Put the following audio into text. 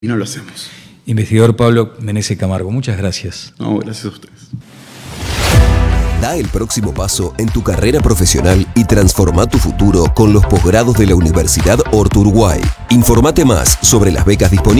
y no lo hacemos. Investigador Pablo Meneses Camargo, muchas gracias. No, gracias a ustedes. Da el próximo paso en tu carrera profesional y transforma tu futuro con los posgrados de la Universidad Horta Uruguay. Informate más sobre las becas disponibles